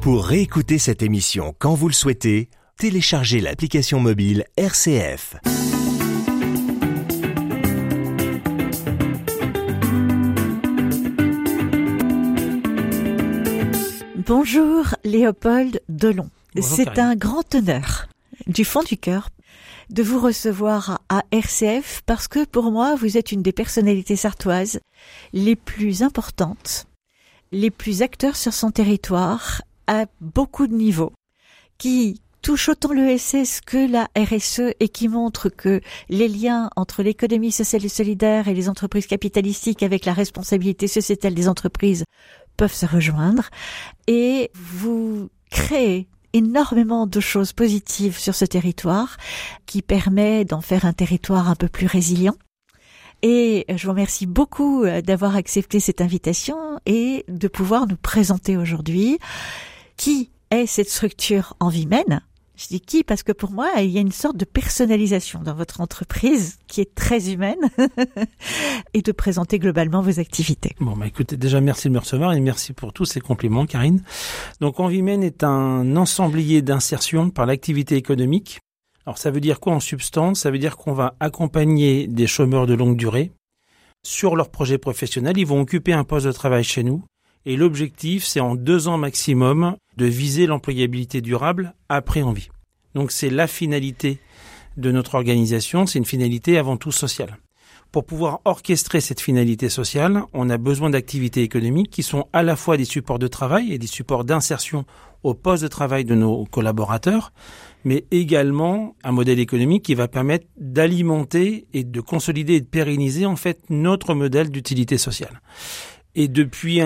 Pour réécouter cette émission quand vous le souhaitez, téléchargez l'application mobile RCF. Bonjour Léopold Delon. Bonjour, C'est Karine. un grand honneur, du fond du cœur, de vous recevoir à RCF parce que pour moi, vous êtes une des personnalités sartoises les plus importantes, les plus acteurs sur son territoire à beaucoup de niveaux, qui touche autant l'ESS que la RSE et qui montre que les liens entre l'économie sociale et solidaire et les entreprises capitalistiques avec la responsabilité sociétale des entreprises peuvent se rejoindre. Et vous créez énormément de choses positives sur ce territoire qui permet d'en faire un territoire un peu plus résilient. Et je vous remercie beaucoup d'avoir accepté cette invitation et de pouvoir nous présenter aujourd'hui qui est cette structure Envimène. Je dis qui parce que pour moi, il y a une sorte de personnalisation dans votre entreprise qui est très humaine et de présenter globalement vos activités. Bon, écoutez, déjà merci de me recevoir et merci pour tous ces compliments, Karine. Donc, Envimène est un ensemblier d'insertion par l'activité économique. Alors, ça veut dire quoi en substance? Ça veut dire qu'on va accompagner des chômeurs de longue durée sur leur projet professionnel. Ils vont occuper un poste de travail chez nous. Et l'objectif, c'est en 2 ans maximum de viser l'employabilité durable après Envie. Donc c'est la finalité de notre organisation, c'est une finalité avant tout sociale. Pour pouvoir orchestrer cette finalité sociale, on a besoin d'activités économiques qui sont à la fois des supports de travail et des supports d'insertion au poste de travail de nos collaborateurs, mais également un modèle économique qui va permettre d'alimenter et de consolider et de pérenniser en fait notre modèle d'utilité sociale. Et depuis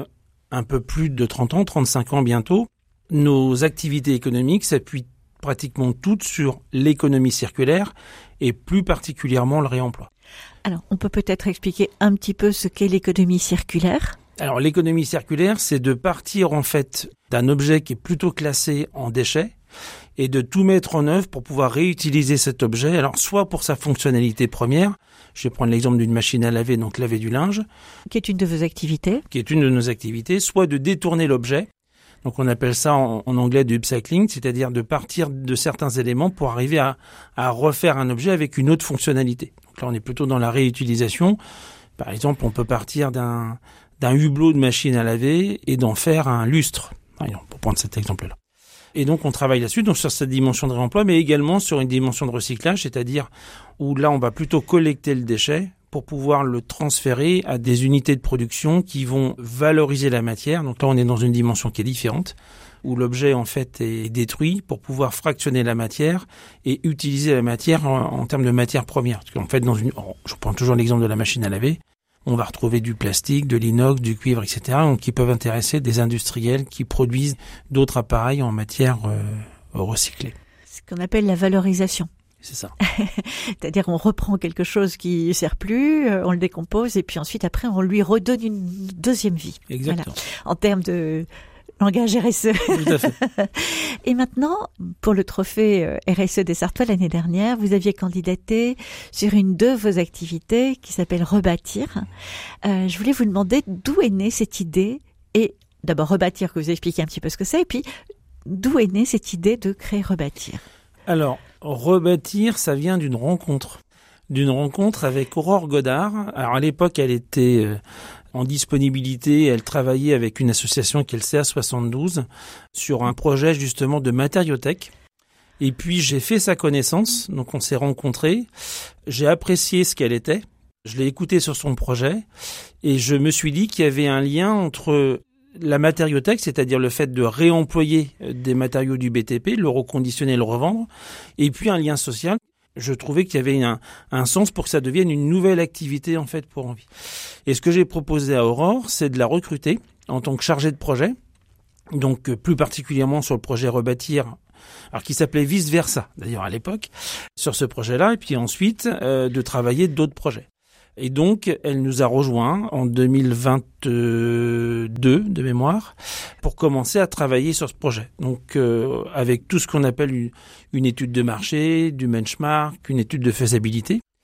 un peu plus de 30 ans, 35 ans bientôt, nos activités économiques s'appuient pratiquement toutes sur l'économie circulaire et plus particulièrement le réemploi. Alors, on peut peut-être expliquer un petit peu ce qu'est l'économie circulaire. Alors, l'économie circulaire, c'est de partir en fait d'un objet qui est plutôt classé en déchets et de tout mettre en œuvre pour pouvoir réutiliser cet objet. Alors, soit pour sa fonctionnalité première, je vais prendre l'exemple d'une machine à laver, donc laver du linge. Qui est une de vos activités. Qui est une de nos activités, soit de détourner l'objet. Donc, on appelle ça en anglais du upcycling, c'est-à-dire de partir de certains éléments pour arriver à refaire un objet avec une autre fonctionnalité. Donc là, on est plutôt dans la réutilisation. Par exemple, on peut partir d'un hublot de machine à laver et d'en faire un lustre, pour prendre cet exemple-là. Et donc, on travaille là-dessus, donc sur cette dimension de réemploi, mais également sur une dimension de recyclage, c'est-à-dire où là, on va plutôt collecter le déchet pour pouvoir le transférer à des unités de production qui vont valoriser la matière. Donc là, on est dans une dimension qui est différente, où l'objet, en fait, est détruit pour pouvoir fractionner la matière et utiliser la matière en termes de matière première. Parce qu'en fait, je prends toujours l'exemple de la machine à laver, on va retrouver du plastique, de l'inox, du cuivre, etc., donc qui peuvent intéresser des industriels qui produisent d'autres appareils en matière recyclée. Ce qu'on appelle la valorisation. C'est ça. C'est-à-dire on reprend quelque chose qui ne sert plus, on le décompose et puis ensuite après on lui redonne une deuxième vie. Exactement. Voilà. En termes de langage RSE. Tout à fait. Et maintenant, pour le trophée RSE des Sartois l'année dernière, vous aviez candidaté sur une de vos activités qui s'appelle Rebâtir. Je voulais vous demander d'où est née cette idée et d'abord Rebâtir, que vous expliquez un petit peu ce que c'est, et puis d'où est née cette idée de créer Rebâtir. Alors, Rebâtir, ça vient d'une rencontre avec Aurore Godard. Alors à l'époque, elle était en disponibilité, elle travaillait avec une association qui est le CA72 sur un projet justement de matériothèque. Et puis j'ai fait sa connaissance, donc on s'est rencontrés, j'ai apprécié ce qu'elle était, je l'ai écoutée sur son projet et je me suis dit qu'il y avait un lien entre la matériothèque, c'est-à-dire le fait de réemployer des matériaux du BTP, le reconditionner, le revendre, et puis un lien social. Je trouvais qu'il y avait un sens pour que ça devienne une nouvelle activité en fait pour Envie. Et ce que j'ai proposé à Aurore, c'est de la recruter en tant que chargée de projet, donc plus particulièrement sur le projet Rebâtir, alors qui s'appelait Vice Versa d'ailleurs à l'époque, sur ce projet-là, et puis ensuite de travailler d'autres projets. Et donc, elle nous a rejoints en 2022 de mémoire pour commencer à travailler sur ce projet. Donc, avec tout ce qu'on appelle une étude de marché, du benchmark, une étude de faisabilité.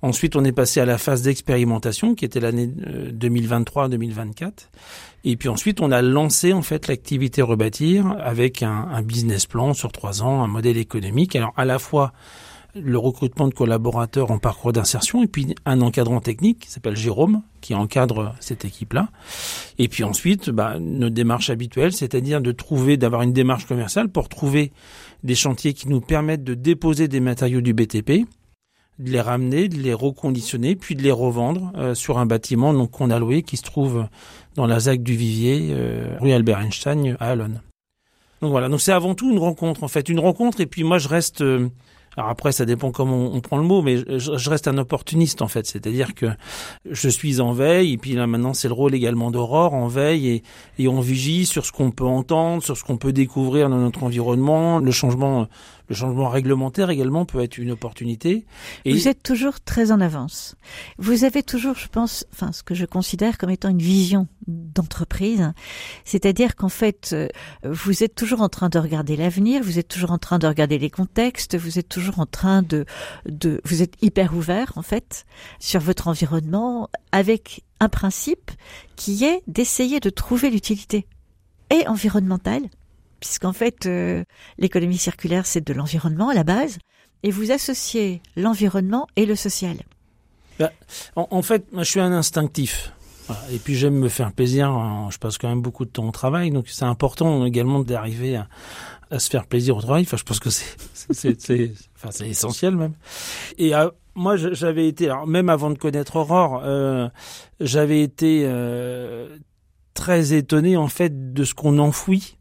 Ensuite, on est passé à la phase d'expérimentation, qui était l'année 2023-2024. Et puis ensuite, on a lancé en fait l'activité Rebâtir avec un business plan sur 3 ans, un modèle économique. Alors à la fois le recrutement de collaborateurs en parcours d'insertion et puis un encadrant technique qui s'appelle Jérôme, qui encadre cette équipe-là. Et puis ensuite, notre démarche habituelle, c'est-à-dire d'avoir une démarche commerciale pour trouver des chantiers qui nous permettent de déposer des matériaux du BTP, de les ramener, de les reconditionner, puis de les revendre sur un bâtiment donc qu'on a loué qui se trouve dans la ZAC du Vivier, rue Albert Einstein à Allonne. Donc voilà, donc c'est avant tout une rencontre en fait, et puis moi je reste alors après, ça dépend comment on prend le mot, mais je reste un opportuniste en fait. C'est-à-dire que je suis en veille, et puis là maintenant c'est le rôle également d'Aurore, en veille et on vigie sur ce qu'on peut entendre, sur ce qu'on peut découvrir dans notre environnement. Le changement réglementaire également peut être une opportunité. Et vous êtes toujours très en avance. Vous avez toujours, je pense, ce que je considère comme étant une vision d'entreprise. C'est-à-dire qu'en fait, vous êtes toujours en train de regarder l'avenir, vous êtes toujours en train de regarder les contextes, vous êtes toujours en train vous êtes hyper ouvert, en fait, sur votre environnement, avec un principe qui est d'essayer de trouver l'utilité et environnementale, puisqu'en fait, l'économie circulaire, c'est de l'environnement à la base, et vous associez l'environnement et le social. En fait, moi, je suis un instinctif. Et puis, j'aime me faire plaisir. Je passe quand même beaucoup de temps au travail, donc c'est important également d'arriver à se faire plaisir au travail. Enfin, je pense que c'est essentiel même. Et moi, j'avais été, alors même avant de connaître Aurore, j'avais été très étonné en fait de ce qu'on enfouit.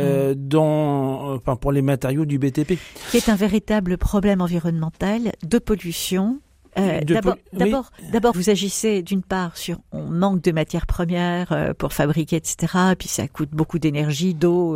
Pour les matériaux du BTP. Qui est un véritable problème environnemental de pollution. D'abord, vous agissez d'une part on manque de matières premières pour fabriquer, etc. Puis ça coûte beaucoup d'énergie, d'eau,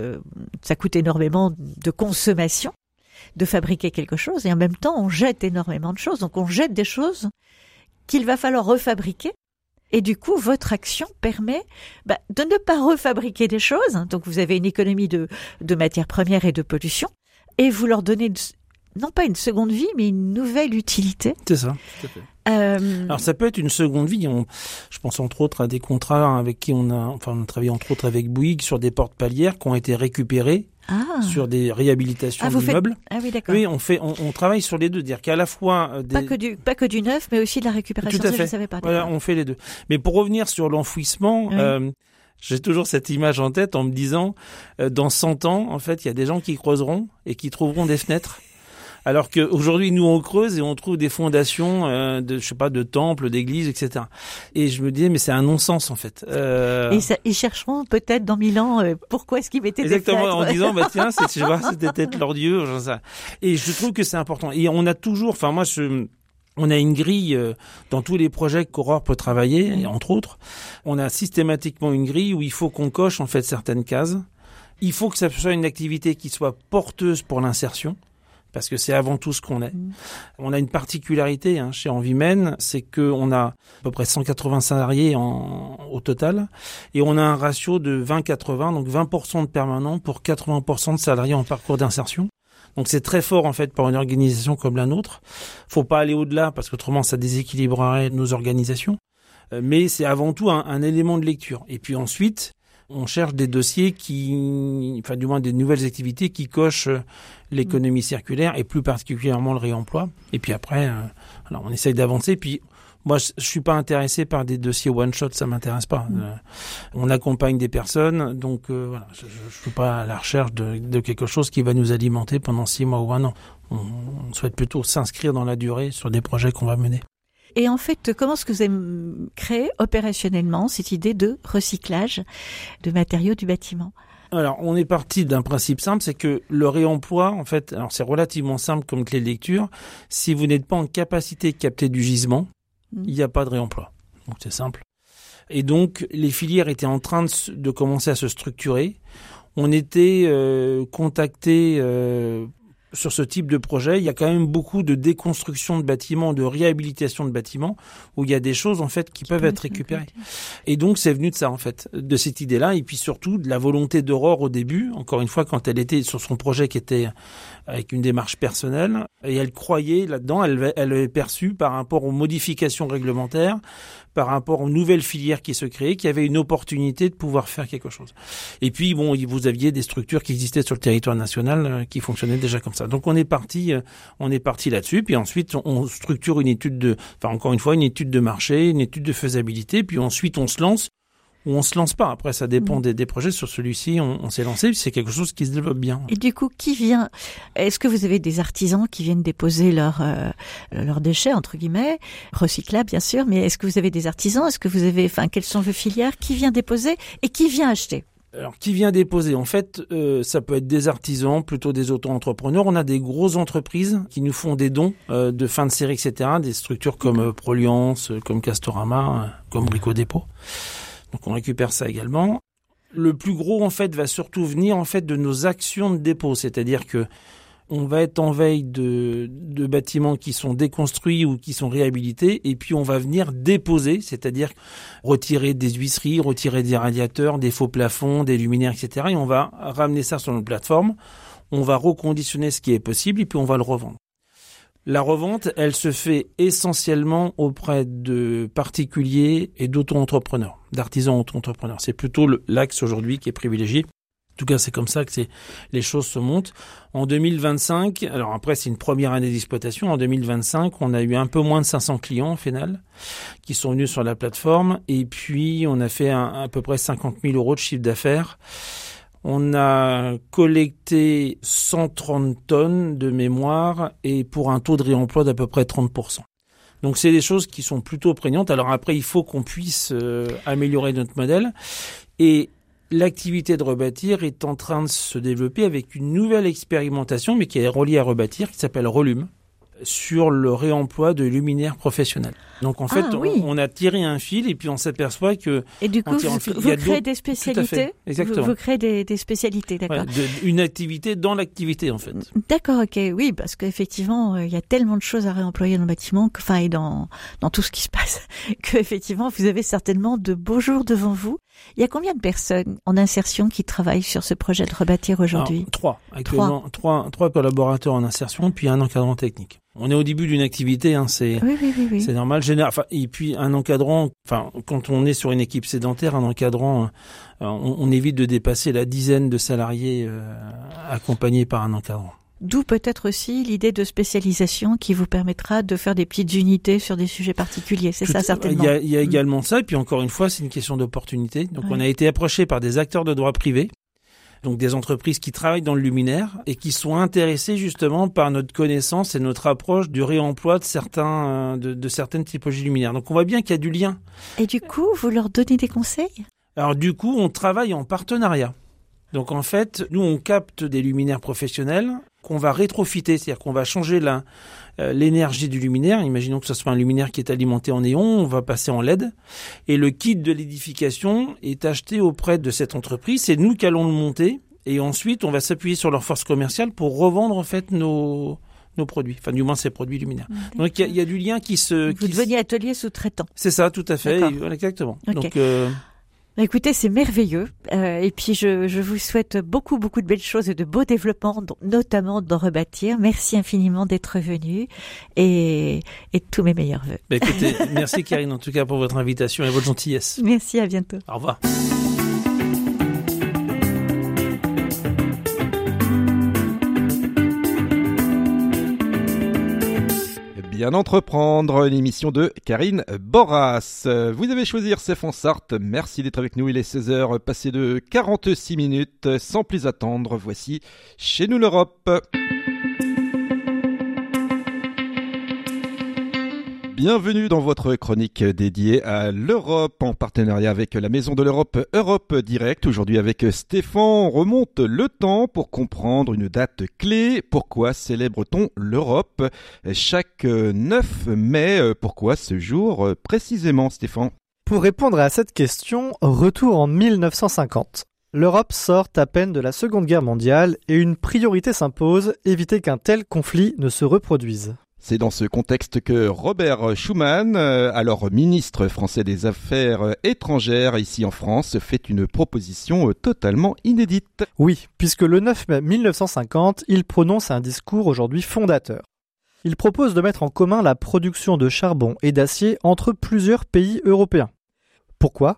ça coûte énormément de consommation de fabriquer quelque chose. Et en même temps, on jette énormément de choses. Donc on jette des choses qu'il va falloir refabriquer. Et du coup, votre action permet de ne pas refabriquer des choses. Donc, vous avez une économie de matières premières et de pollution. Et vous leur donnez, non pas une seconde vie, mais une nouvelle utilité. C'est ça, tout à fait. Alors, ça peut être une seconde vie. Je pense entre autres à des contrats avec qui on a travaillé entre autres avec Bouygues sur des portes palières qui ont été récupérées. Sur des réhabilitations d'immeubles. Ah oui, d'accord. Oui, on travaille sur les deux, dire qu'à la fois pas que du neuf, mais aussi de la récupération. Tout à fait. Ça, je savais pas. Voilà, on fait les deux. Mais pour revenir sur l'enfouissement, j'ai toujours cette image en tête en me disant, dans 100 ans, en fait, il y a des gens qui creuseront et qui trouveront des fenêtres. Alors qu'aujourd'hui, nous, on creuse et on trouve des fondations de temples, d'églises, etc. Et je me disais, mais c'est un non-sens, en fait. Et ils chercheront peut-être dans 1000 ans pourquoi est-ce qu'ils mettaient des fenêtres. Exactement, en disant, tiens, c'était peut-être leur Dieu, genre ça. Et je trouve que c'est important. Et on a toujours, on a une grille dans tous les projets qu'Aurore peut travailler, et entre autres. On a systématiquement une grille où il faut qu'on coche, en fait, certaines cases. Il faut que ça soit une activité qui soit porteuse pour l'insertion. Parce que c'est avant tout ce qu'on est. On a une particularité chez Envimène, c'est qu'on a à peu près 180 salariés au total, et on a un ratio de 20-80, donc 20% de permanents pour 80% de salariés en parcours d'insertion. Donc c'est très fort en fait pour une organisation comme la nôtre. Faut pas aller au-delà parce qu'autrement ça déséquilibrerait nos organisations. Mais c'est avant tout un élément de lecture. Et puis ensuite, on cherche des dossiers du moins des nouvelles activités qui cochent l'économie circulaire et plus particulièrement le réemploi. Et puis après, on essaye d'avancer. Puis moi, je suis pas intéressé par des dossiers one shot, ça m'intéresse pas. On accompagne des personnes, donc je suis pas à la recherche de quelque chose qui va nous alimenter pendant 6 mois ou 1 an. On souhaite plutôt s'inscrire dans la durée sur des projets qu'on va mener. Et en fait, comment est-ce que vous avez créé opérationnellement cette idée de recyclage de matériaux du bâtiment ? Alors, on est parti d'un principe simple, c'est que le réemploi, en fait, alors c'est relativement simple comme clé de lecture. Si vous n'êtes pas en capacité de capter du gisement, il n'y a pas de réemploi. Donc, c'est simple. Et donc, les filières étaient en train de commencer à se structurer. On était contactés sur ce type de projet, il y a quand même beaucoup de déconstruction de bâtiments, de réhabilitation de bâtiments, où il y a des choses en fait qui peuvent être récupérées. Et donc c'est venu de ça en fait, de cette idée-là, et puis surtout de la volonté d'Aurore au début, encore une fois quand elle était sur son projet qui était avec une démarche personnelle, et elle croyait là-dedans, elle avait perçu par rapport aux modifications réglementaires, par rapport aux nouvelles filières qui se créaient, qu'il y avait une opportunité de pouvoir faire quelque chose. Et puis bon, vous aviez des structures qui existaient sur le territoire national qui fonctionnaient déjà comme ça. Donc on est parti là-dessus, puis ensuite on structure une étude une étude de marché, une étude de faisabilité, puis ensuite on se lance ou on se lance pas. Après, ça dépend des projets. Sur celui-ci, on s'est lancé, c'est quelque chose qui se développe bien. Et du coup, est-ce que vous avez des artisans qui viennent déposer leurs déchets, entre guillemets, recyclables, bien sûr, mais est-ce que vous avez des artisans? Est-ce que vous avez, quelles sont vos filières? Qui vient déposer et qui vient acheter? Alors, qui vient déposer? En fait, ça peut être des artisans, plutôt des auto-entrepreneurs. On a des grosses entreprises qui nous font des dons de fin de série, etc. Des structures comme Proliance, comme Castorama, comme Brico Dépôt. Donc on récupère ça également. Le plus gros en fait va surtout venir en fait de nos actions de dépôt, c'est-à-dire que on va être en veille de bâtiments qui sont déconstruits ou qui sont réhabilités, et puis on va venir déposer, c'est-à-dire retirer des huisseries, retirer des radiateurs, des faux plafonds, des luminaires, etc. Et on va ramener ça sur notre plateforme, on va reconditionner ce qui est possible et puis on va le revendre. La revente, elle se fait essentiellement auprès de particuliers et d'auto-entrepreneurs, d'artisans auto-entrepreneurs. C'est plutôt l'axe aujourd'hui qui est privilégié. En tout cas, c'est comme ça que les choses se montent. En 2025, alors après, c'est une première année d'exploitation. En 2025, on a eu un peu moins de 500 clients au final qui sont venus sur la plateforme. Et puis, on a fait à peu près 50 000 € de chiffre d'affaires. On a collecté 130 tonnes de mémoire et pour un taux de réemploi d'à peu près 30%. Donc c'est des choses qui sont plutôt prégnantes. Alors après, il faut qu'on puisse améliorer notre modèle. Et l'activité de Rebâtir est en train de se développer avec une nouvelle expérimentation, mais qui est reliée à Rebâtir, qui s'appelle Relume, sur le réemploi de luminaires professionnels. Donc en fait, on a tiré un fil et puis on s'aperçoit que... Et du coup, vous créez des spécialités? Exactement. Vous créez des spécialités, d'accord. Ouais, une activité dans l'activité, en fait. D'accord, ok. Oui, parce qu'effectivement, il y a tellement de choses à réemployer dans le bâtiment, et dans tout ce qui se passe, qu'effectivement, vous avez certainement de beaux jours devant vous. Il y a combien de personnes en insertion qui travaillent sur ce projet de Rebâtir aujourd'hui? Alors, 3. Actuellement, 3 collaborateurs en insertion, puis un encadrant technique. On est au début d'une activité, c'est normal. Et puis un encadrant, quand on est sur une équipe sédentaire, un encadrant, on évite de dépasser la dizaine de salariés accompagnés par un encadrant. D'où peut-être aussi l'idée de spécialisation qui vous permettra de faire des petites unités sur des sujets particuliers. C'est ça, certainement. Il y a également ça. Et puis encore une fois, c'est une question d'opportunité. Donc on a été approché par des acteurs de droit privé, donc des entreprises qui travaillent dans le luminaire et qui sont intéressées justement par notre connaissance et notre approche du réemploi de certaines typologies luminaires. Donc on voit bien qu'il y a du lien. Et du coup, vous leur donnez des conseils? Alors du coup, on travaille en partenariat. Donc en fait, nous on capte des luminaires professionnels qu'on va rétrofiter, c'est-à-dire qu'on va changer l'énergie du luminaire. Imaginons que ce soit un luminaire qui est alimenté en néon, on va passer en LED. Et le kit de l'édification est acheté auprès de cette entreprise. C'est nous qui allons le monter. Et ensuite, on va s'appuyer sur leur force commerciale pour revendre en fait nos produits. Enfin, du moins, ces produits luminaires. D'accord. Donc, il y a du lien qui se... Vous deveniez atelier sous-traitant. C'est ça, tout à fait. Exactement. Okay. Donc... Écoutez, c'est merveilleux. Et puis, je vous souhaite beaucoup de belles choses et de beaux développements, notamment dans Rebâtir. Merci infiniment d'être venu et tous mes meilleurs vœux. Écoutez, merci Karine en tout cas pour votre invitation et votre gentillesse. Merci, à bientôt. Au revoir. Bien entreprendre, l'émission de Karine Borras. Vous avez choisi RCF en Sarthe. Merci d'être avec nous. Il est 16h, passé de 46 minutes. Sans plus attendre, voici Chez nous l'Europe. Bienvenue dans votre chronique dédiée à l'Europe en partenariat avec la Maison de l'Europe Europe Direct. Aujourd'hui avec Stéphane, on remonte le temps pour comprendre une date clé. Pourquoi célèbre-t-on l'Europe chaque 9 mai? Pourquoi ce jour précisément, Stéphane? Pour répondre à cette question, retour en 1950. L'Europe sort à peine de la Seconde Guerre mondiale et une priorité s'impose, éviter qu'un tel conflit ne se reproduise. C'est dans ce contexte que Robert Schuman, alors ministre français des Affaires étrangères ici en France, fait une proposition totalement inédite. Oui, puisque le 9 mai 1950, il prononce un discours aujourd'hui fondateur. Il propose de mettre en commun la production de charbon et d'acier entre plusieurs pays européens. Pourquoi ?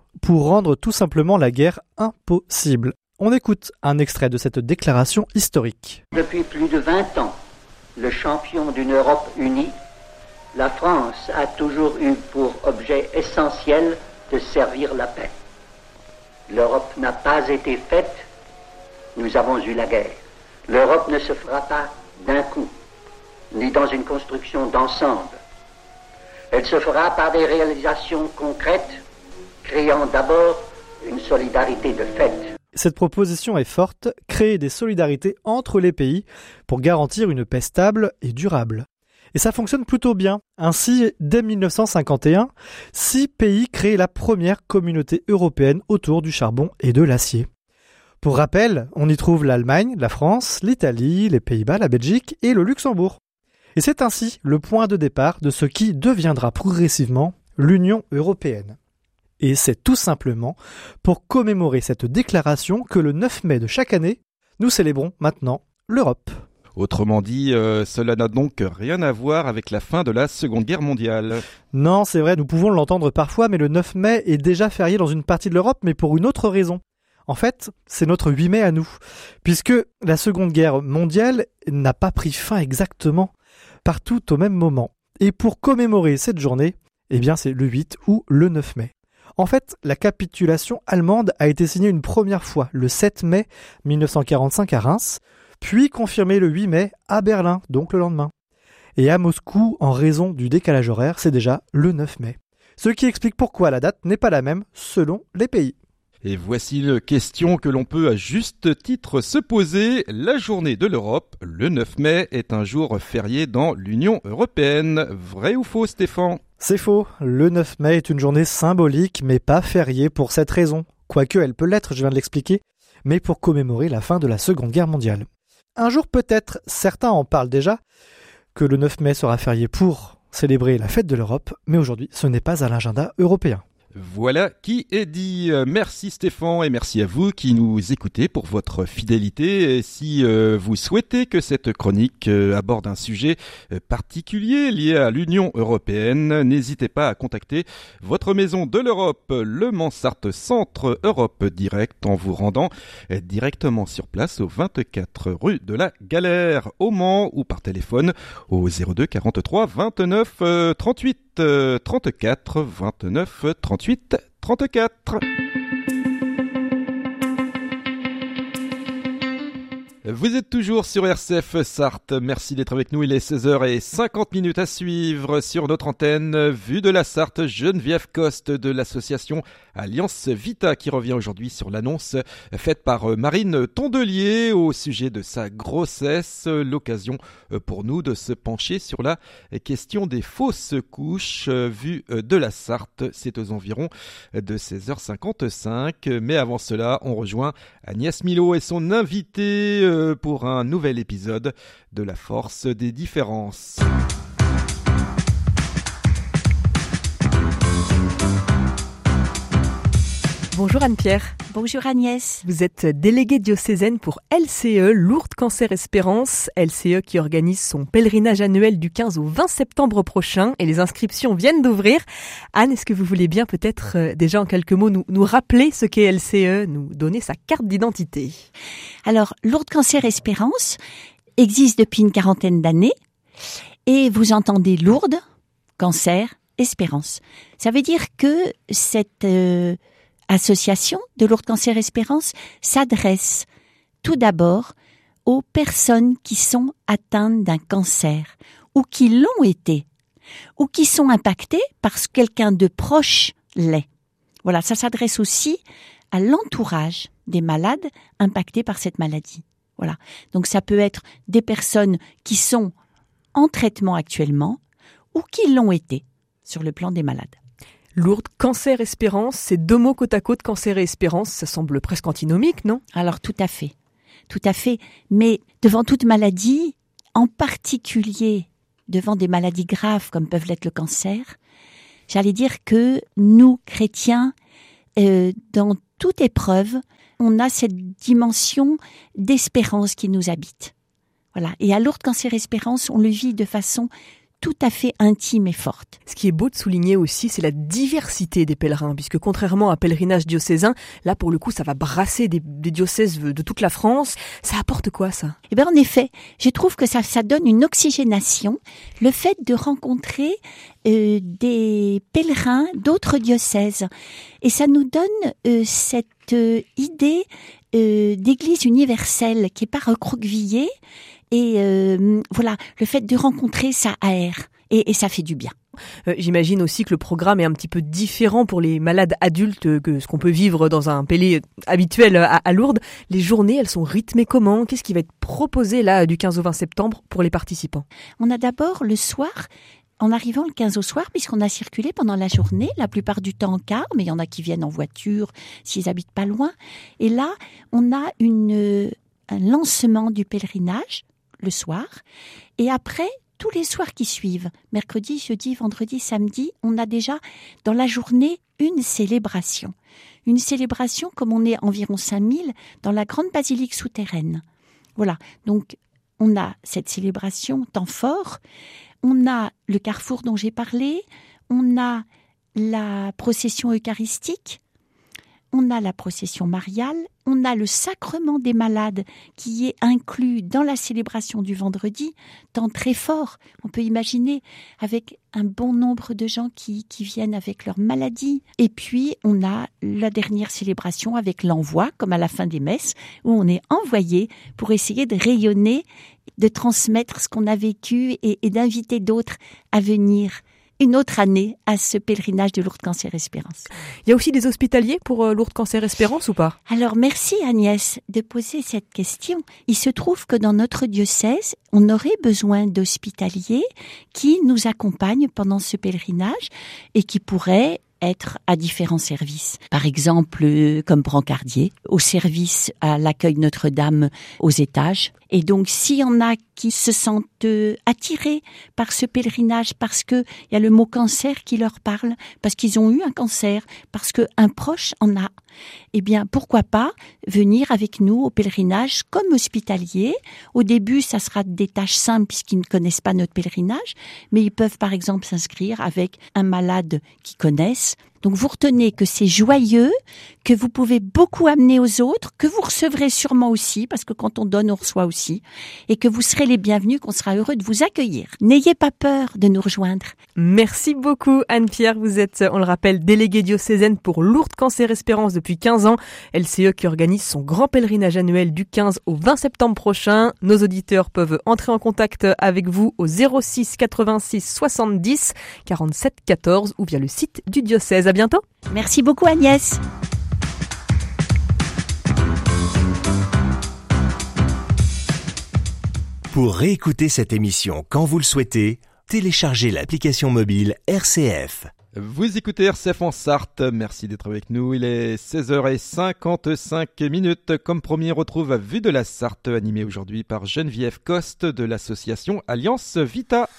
Pour rendre tout simplement la guerre impossible. On écoute un extrait de cette déclaration historique. Depuis plus de 20 ans, le champion d'une Europe unie, la France a toujours eu pour objet essentiel de servir la paix. L'Europe n'a pas été faite, nous avons eu la guerre. L'Europe ne se fera pas d'un coup, ni dans une construction d'ensemble. Elle se fera par des réalisations concrètes, créant d'abord une solidarité de fait. Cette proposition est forte, créer des solidarités entre les pays pour garantir une paix stable et durable. Et ça fonctionne plutôt bien. Ainsi, dès 1951, 6 pays créent la première communauté européenne autour du charbon et de l'acier. Pour rappel, on y trouve l'Allemagne, la France, l'Italie, les Pays-Bas, la Belgique et le Luxembourg. Et c'est ainsi le point de départ de ce qui deviendra progressivement l'Union européenne. Et c'est tout simplement pour commémorer cette déclaration que le 9 mai de chaque année, nous célébrons maintenant l'Europe. Autrement dit, cela n'a donc rien à voir avec la fin de la Seconde Guerre mondiale. Non, c'est vrai, nous pouvons l'entendre parfois, mais le 9 mai est déjà férié dans une partie de l'Europe, mais pour une autre raison. En fait, c'est notre 8 mai à nous, puisque la Seconde Guerre mondiale n'a pas pris fin exactement partout au même moment. Et pour commémorer cette journée, eh bien c'est le 8 ou le 9 mai. En fait, la capitulation allemande a été signée une première fois le 7 mai 1945 à Reims, puis confirmée le 8 mai à Berlin, donc le lendemain. Et à Moscou, en raison du décalage horaire, c'est déjà le 9 mai. Ce qui explique pourquoi la date n'est pas la même selon les pays. Et voici une question que l'on peut à juste titre se poser. La journée de l'Europe, le 9 mai, est un jour férié dans l'Union européenne. Vrai ou faux, Stéphane ? C'est faux. Le 9 mai est une journée symbolique, mais pas fériée pour cette raison. Quoique elle peut l'être, je viens de l'expliquer, mais pour commémorer la fin de la Seconde Guerre mondiale. Un jour peut-être, certains en parlent déjà, que le 9 mai sera férié pour célébrer la fête de l'Europe, mais aujourd'hui ce n'est pas à l'agenda européen. Voilà qui est dit. Merci Stéphane et merci à vous qui nous écoutez pour votre fidélité. Et si vous souhaitez que cette chronique aborde un sujet particulier lié à l'Union européenne, n'hésitez pas à contacter votre maison de l'Europe, le Mansart Centre Europe Direct, en vous rendant directement sur place au 24 rue de la Galère au Mans ou par téléphone au 02 43 29 38 34 29 38 34. Vous êtes toujours sur RCF Sarthe. Merci d'être avec nous. Il est 16h50 à suivre sur notre antenne. Vue de la Sarthe, Geneviève Coste de l'association Alliance Vita qui revient aujourd'hui sur l'annonce faite par Marine Tondelier au sujet de sa grossesse. L'occasion pour nous de se pencher sur la question des fausses couches. Vue de la Sarthe, c'est aux environs de 16h55. Mais avant cela, on rejoint Agnès Milot et son invité pour un nouvel épisode de La Force des Différences. Bonjour Anne-Pierre. Bonjour Agnès. Vous êtes déléguée diocésaine pour LCE, Lourdes Cancer Espérance. LCE qui organise son pèlerinage annuel du 15 au 20 septembre prochain et les inscriptions viennent d'ouvrir. Anne, est-ce que vous voulez bien peut-être déjà en quelques mots nous rappeler ce qu'est LCE, nous donner sa carte d'identité ? Alors, Lourdes Cancer Espérance existe depuis une quarantaine d'années et vous entendez Lourdes, Cancer, Espérance. Ça veut dire que cette association de Lourdes Cancer Espérance s'adresse tout d'abord aux personnes qui sont atteintes d'un cancer ou qui l'ont été ou qui sont impactées parce que quelqu'un de proche l'est. Voilà, ça s'adresse aussi à l'entourage des malades impactés par cette maladie. Voilà. Donc ça peut être des personnes qui sont en traitement actuellement ou qui l'ont été sur le plan des malades. Lourdes, cancer, espérance, ces deux mots côte à côte, cancer et espérance, ça semble presque antinomique, non ? Alors tout à fait. Mais devant toute maladie, en particulier devant des maladies graves comme peuvent l'être le cancer, j'allais dire que nous, chrétiens, dans toute épreuve, on a cette dimension d'espérance qui nous habite. Voilà. Et à Lourdes, cancer, espérance, on le vit de façon tout à fait intime et forte. Ce qui est beau de souligner aussi, c'est la diversité des pèlerins, puisque contrairement à pèlerinage diocésain, là pour le coup ça va brasser des diocèses de toute la France. Ça apporte quoi ça ? Eh bien en effet, je trouve que ça donne une oxygénation, le fait de rencontrer des pèlerins d'autres diocèses. Et ça nous donne cette idée d'église universelle qui n'est pas recroquevillée. Et voilà, le fait de rencontrer, ça aère et ça fait du bien. J'imagine aussi que le programme est un petit peu différent pour les malades adultes que ce qu'on peut vivre dans un pélé habituel à Lourdes. Les journées, elles sont rythmées comment ? Qu'est-ce qui va être proposé là du 15 au 20 septembre pour les participants ? On a d'abord le soir, en arrivant le 15 au soir, puisqu'on a circulé pendant la journée, la plupart du temps en car, mais il y en a qui viennent en voiture s'ils habitent pas loin. Et là, on a un lancement du pèlerinage le soir, et après, tous les soirs qui suivent, mercredi, jeudi, vendredi, samedi, on a déjà dans la journée une célébration. Une célébration comme on est environ 5000 dans la grande basilique souterraine. Voilà, donc on a cette célébration, temps fort, on a le carrefour dont j'ai parlé, on a la procession eucharistique, on a la procession mariale, on a le sacrement des malades qui est inclus dans la célébration du vendredi, temps très fort. On peut imaginer avec un bon nombre de gens qui viennent avec leur maladie. Et puis, on a la dernière célébration avec l'envoi, comme à la fin des messes, où on est envoyé pour essayer de rayonner, de transmettre ce qu'on a vécu et d'inviter d'autres à venir une autre année à ce pèlerinage de Lourdes Cancer Espérance. Il y a aussi des hospitaliers pour Lourdes Cancer Espérance ou pas ? Alors merci Agnès de poser cette question. Il se trouve que dans notre diocèse, on aurait besoin d'hospitaliers qui nous accompagnent pendant ce pèlerinage et qui pourraient être à différents services. Par exemple, comme brancardier, au service à l'accueil Notre-Dame aux étages. Et donc, s'il y en a qui se sentent attirés par ce pèlerinage, parce que il y a le mot cancer qui leur parle, parce qu'ils ont eu un cancer, parce qu'un proche en a, eh bien, pourquoi pas venir avec nous au pèlerinage comme hospitalier. Au début, ça sera des tâches simples puisqu'ils ne connaissent pas notre pèlerinage, mais ils peuvent par exemple s'inscrire avec un malade qu'ils connaissent. Donc vous retenez que c'est joyeux, que vous pouvez beaucoup amener aux autres, que vous recevrez sûrement aussi, parce que quand on donne, on reçoit aussi, et que vous serez les bienvenus, qu'on sera heureux de vous accueillir. N'ayez pas peur de nous rejoindre. Merci beaucoup Anne-Pierre, vous êtes, on le rappelle, déléguée diocésaine pour Lourdes Cancer Espérance depuis 15 ans. LCE qui organise son grand pèlerinage annuel du 15 au 20 septembre prochain. Nos auditeurs peuvent entrer en contact avec vous au 06 86 70 47 14 ou via le site du diocèse. À bientôt. Merci beaucoup Agnès. Pour réécouter cette émission quand vous le souhaitez, téléchargez l'application mobile RCF. Vous écoutez RCF en Sarthe, merci d'être avec nous, il est 16h55. Comme promis, on retrouve Vue de la Sarthe, animé aujourd'hui par Geneviève Coste de l'association Alliance Vita.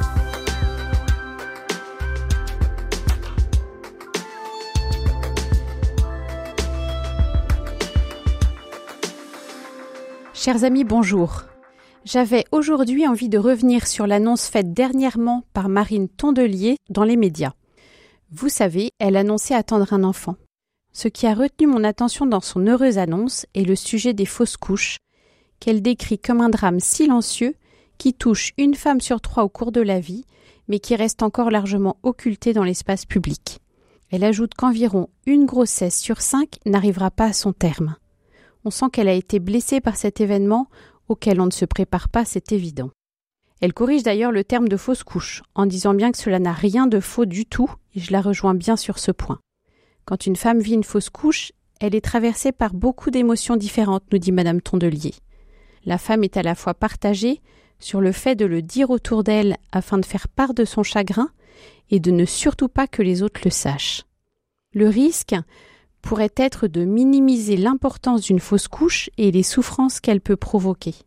Chers amis, bonjour. J'avais aujourd'hui envie de revenir sur l'annonce faite dernièrement par Marine Tondelier dans les médias. Vous savez, elle annonçait attendre un enfant. Ce qui a retenu mon attention dans son heureuse annonce est le sujet des fausses couches, qu'elle décrit comme un drame silencieux qui touche une femme sur 3 au cours de la vie, mais qui reste encore largement occulté dans l'espace public. Elle ajoute qu'environ une grossesse sur 5 n'arrivera pas à son terme. On sent qu'elle a été blessée par cet événement auquel on ne se prépare pas, c'est évident. Elle corrige d'ailleurs le terme de fausse couche, en disant bien que cela n'a rien de faux du tout, et je la rejoins bien sur ce point. Quand une femme vit une fausse couche, elle est traversée par beaucoup d'émotions différentes, nous dit Madame Tondelier. La femme est à la fois partagée sur le fait de le dire autour d'elle afin de faire part de son chagrin, et de ne surtout pas que les autres le sachent. Le risque pourrait être de minimiser l'importance d'une fausse couche et les souffrances qu'elle peut provoquer.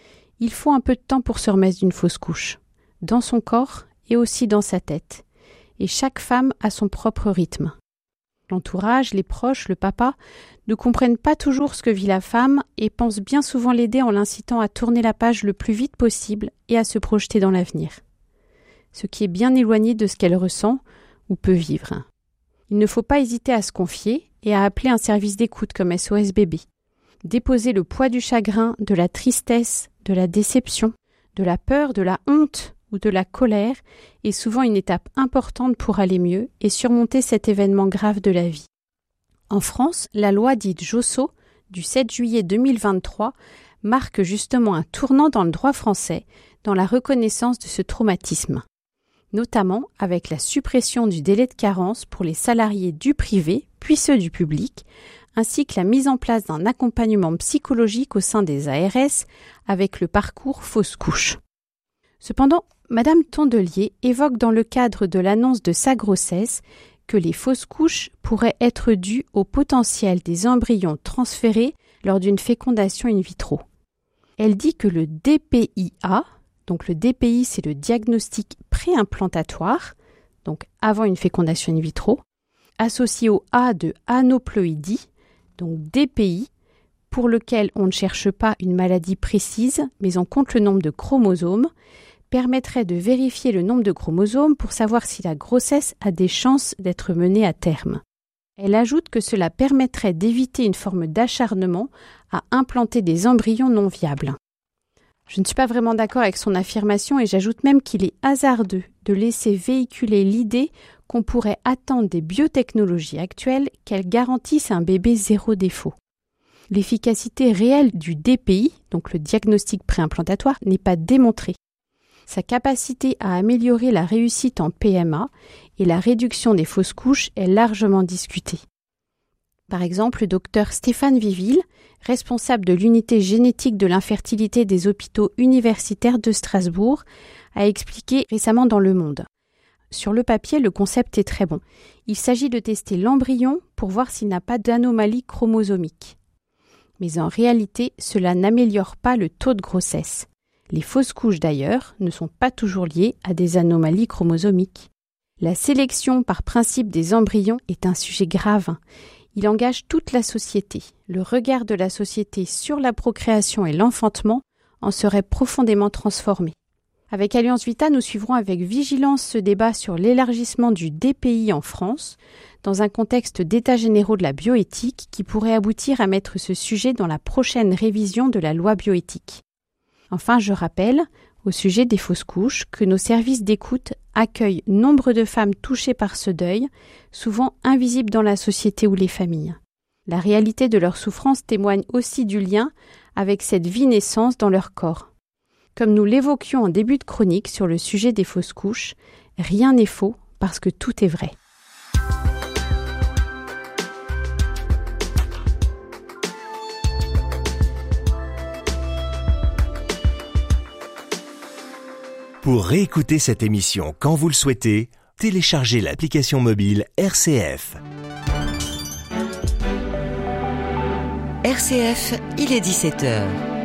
Il faut un peu de temps pour se remettre d'une fausse couche, dans son corps et aussi dans sa tête. Et chaque femme a son propre rythme. L'entourage, les proches, le papa ne comprennent pas toujours ce que vit la femme et pensent bien souvent l'aider en l'incitant à tourner la page le plus vite possible et à se projeter dans l'avenir. Ce qui est bien éloigné de ce qu'elle ressent ou peut vivre. Il ne faut pas hésiter à se confier et à appeler un service d'écoute comme SOS Bébé. Déposer le poids du chagrin, de la tristesse, de la déception, de la peur, de la honte ou de la colère est souvent une étape importante pour aller mieux et surmonter cet événement grave de la vie. En France, la loi dite Josso du 7 juillet 2023 marque justement un tournant dans le droit français dans la reconnaissance de ce traumatisme, notamment avec la suppression du délai de carence pour les salariés du privé puis ceux du public, ainsi que la mise en place d'un accompagnement psychologique au sein des ARS avec le parcours fausse couche. Cependant, Madame Tondelier évoque dans le cadre de l'annonce de sa grossesse que les fausses couches pourraient être dues au potentiel des embryons transférés lors d'une fécondation in vitro. Elle dit que le DPI-A, donc le DPI c'est le diagnostic préimplantatoire, donc avant une fécondation in vitro, associé au A de aneuploïdie, donc DPI, pour lequel on ne cherche pas une maladie précise, mais on compte le nombre de chromosomes, permettrait de vérifier le nombre de chromosomes pour savoir si la grossesse a des chances d'être menée à terme. Elle ajoute que cela permettrait d'éviter une forme d'acharnement à implanter des embryons non viables. Je ne suis pas vraiment d'accord avec son affirmation et j'ajoute même qu'il est hasardeux de laisser véhiculer l'idée qu'on pourrait attendre des biotechnologies actuelles qu'elles garantissent un bébé zéro défaut. L'efficacité réelle du DPI, donc le diagnostic préimplantatoire, n'est pas démontrée. Sa capacité à améliorer la réussite en PMA et la réduction des fausses couches est largement discutée. Par exemple, le docteur Stéphane Viville, responsable de l'unité génétique de l'infertilité des hôpitaux universitaires de Strasbourg, a expliqué récemment dans Le Monde. Sur le papier, le concept est très bon. Il s'agit de tester l'embryon pour voir s'il n'a pas d'anomalie chromosomique. Mais en réalité, cela n'améliore pas le taux de grossesse. Les fausses couches d'ailleurs ne sont pas toujours liées à des anomalies chromosomiques. La sélection par principe des embryons est un sujet grave. Il engage toute la société. Le regard de la société sur la procréation et l'enfantement en serait profondément transformé. Avec Alliance Vita, nous suivrons avec vigilance ce débat sur l'élargissement du DPI en France, dans un contexte d'états généraux de la bioéthique qui pourrait aboutir à mettre ce sujet dans la prochaine révision de la loi bioéthique. Enfin, je rappelle, au sujet des fausses couches, que nos services d'écoute accueillent nombre de femmes touchées par ce deuil, souvent invisibles dans la société ou les familles. La réalité de leur souffrance témoigne aussi du lien avec cette vie-naissance dans leur corps. Comme nous l'évoquions en début de chronique sur le sujet des fausses couches, rien n'est faux parce que tout est vrai. Pour réécouter cette émission quand vous le souhaitez, téléchargez l'application mobile RCF. RCF, il est 17h.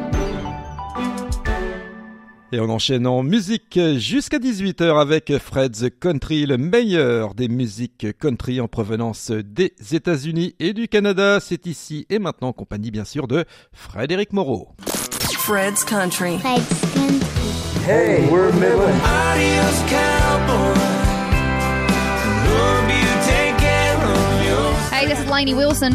Et on enchaîne en musique jusqu'à 18h avec Fred's Country, le meilleur des musiques country en provenance des États-Unis et du Canada. C'est ici et maintenant en compagnie bien sûr de Frédéric Moreau. Fred's Country. Fred's Country. Hey, we're Midland. Adios, cowboy. Hope you take care of your... Hey, this is Lainey Wilson.